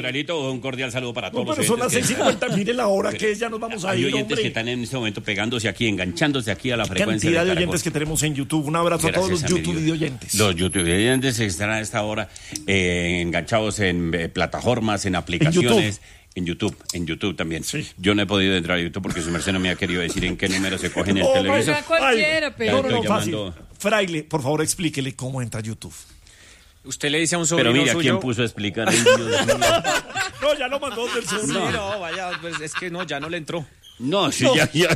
Negralito, un cordial saludo para todos. No, pero son las 6:50, mire la hora que es, ya nos vamos a hay ir, oyentes hombre. que están en este momento pegándose aquí, enganchándose aquí a la frecuencia Cantidad de Caracol. oyentes que tenemos en YouTube. Un abrazo a todos los Gracias, YouTube amigo. de oyentes. Los YouTube oyentes están a esta hora enganchados en plataformas, en aplicaciones. En YouTube también. Sí. Yo no he podido entrar a YouTube porque su merced no me ha querido decir en qué número se coge en el Oh, televisor. Oiga, cualquiera, pero... No, Estoy fácil. llamando. Fraile, por favor, explíquele cómo entra a YouTube. Usted le dice a un sobrino Pero mira, suyo... ¿quién puso a explicar? Ay, Dios mío. No, ya lo mandó del Sí, sur. no, vaya, pues es que no, ya no le entró. No, sí, No, ya ya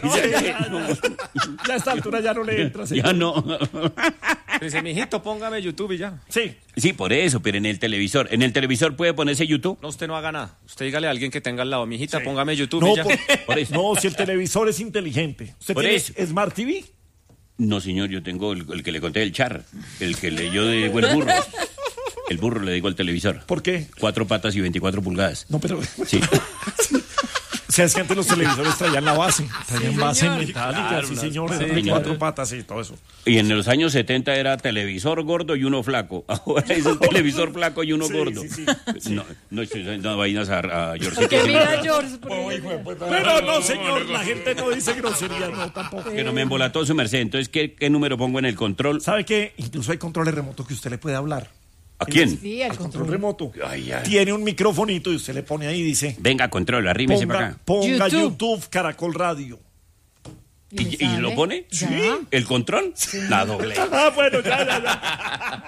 a esta altura ya no le entra. señor. ya no. Dice, mijito, póngame YouTube y ya. Sí. Sí, por eso, pero en el televisor. ¿En el televisor puede ponerse YouTube? No, usted no haga nada. Usted dígale a alguien que tenga al lado, mijita, Sí. póngame YouTube No, y ya. Por eso. no, si el televisor es inteligente. ¿Usted Por tiene eso. Smart TV? No, señor, yo tengo el que le conté del char. El que leyó de el burro. El burro le digo al televisor. ¿Por qué? 4 patas y 24 pulgadas. No, pero... Sí. O sea, es que antes los televisores traían la base. Traían base señor. metálica, Claro, sí, no. señor. Sí, de señor. 4 patas y todo eso. Y en los años 70 era televisor gordo y uno flaco. Ahora es el televisor flaco y uno Sí, gordo. sí. No estoy dando vainas a Georgito. Porque mira, George, por ejemplo. Pero no, señor, la gente no dice groserías, no, tampoco. Que no me embolató su merced. Entonces, ¿qué número pongo en el control? ¿Sabe qué? Incluso hay controles remotos que usted le puede hablar. ¿A quién? Sí, al Control control. remoto. Ay, ay. Tiene un microfonito y usted le pone ahí y dice... Venga, control, arrímese para acá. Ponga YouTube. YouTube Caracol Radio. le ¿Y sale? lo pone? Ya. ¿El control? La doble. Ah, bueno, ya.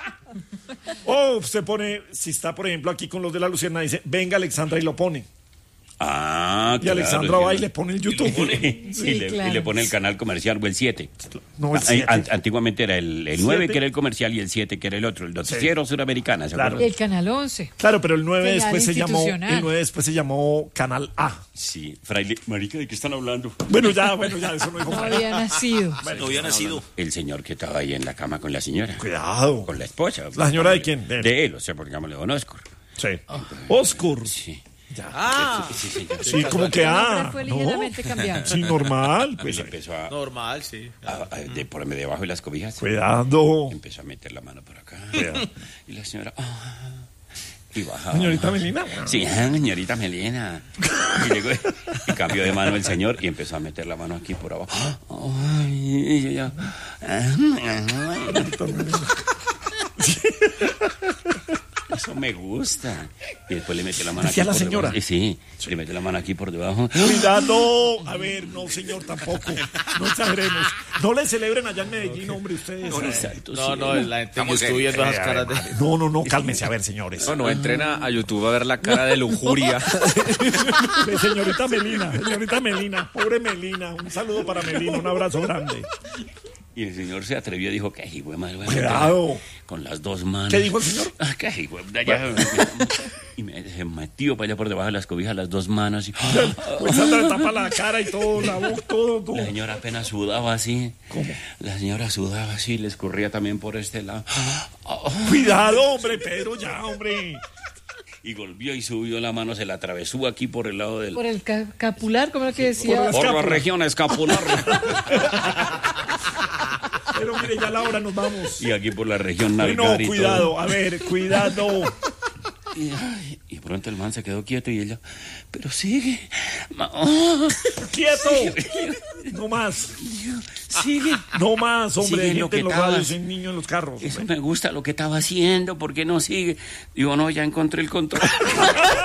O usted pone, si está, por ejemplo, aquí con los de la Luciana, dice, venga Alexandra y lo pone. Ah, Y Alexandra va y le pone el YouTube. Sí, claro. Y le pone el canal comercial o el 7. No, el 7. Antiguamente era el 9 7. que era el comercial y el 7 que era el otro, el noticiero suramericana, ¿se Claro. acuerdan? El canal 11. Claro, pero el 9 Señal después se llamó, institucional. el 9 después se llamó Canal A. Sí, fraile, marica, ¿de qué están hablando? Bueno, ya, eso no dijo No nada. había nacido. No había nacido. El señor que estaba ahí en la cama con la señora. Cuidado. Con la esposa. ¿La señora de quién? De él. De él, o sea, pongámosle don Oscar. Sí. Oscar. Sí. Ah, Sí, señor. Sí, como que El nombre fue ¿no? ligeramente cambiado. Sí, normal. Él Pues, empezó normal, sí. por debajo de las cobijas. cuidado. Empezó a meter la mano por acá. Cuidado. Y la señora... y bajaba. Señorita Melina. Sí, señorita Melina. Y, llegó, y cambió de mano el señor y empezó a meter la mano aquí por abajo. Ay, y ella... Eso me gusta. Y después le metió la mano aquí. ¿Decía la por señora? debajo. Sí, le metió la mano aquí por debajo. Cuidado. A ver, no, señor, tampoco. No exageremos. No le celebren allá en Medellín, hombre, ustedes. Exacto, No, sí. no, la gente yo estoy viendo esas caras de... No, cálmese, a ver, señores. No, entrena a YouTube a ver la cara de lujuria. Señorita Melina, pobre Melina. Un saludo para Melina, un abrazo grande. Y el señor se atrevió y dijo, ¿qué hijo de madre? Voy a Cuidado. meter con las dos manos. ¿Qué dijo el señor? Ah, ¿qué hijo de allá? Y se metió para allá por debajo de las cobijas las dos manos. Y, Pues anda, tapa la cara y todo, la boca, todo. la señora apenas sudaba así. ¿Cómo? La señora sudaba así, le escurría también por este lado. Cuidado, hombre, Pedro, ya, hombre. Y volvió y subió la mano, se la atravesó aquí por el lado del... Por el capular, como era que decía. por la- Por la escápula. región escapular. Pero mire, ya a la hora nos vamos. Y aquí por la región No, nalgar y cuidado, todo. a ver, cuidado. Y pronto el man se quedó quieto y ella, pero sigue. ¡Quieto! No más, Sigue. no más, hombre. Sigue Hay lo gente que en los estabas. radios, hay niños en los carros. Eso me gusta lo que estaba haciendo, ¿por qué no sigue? Digo, no, ya encontré el control.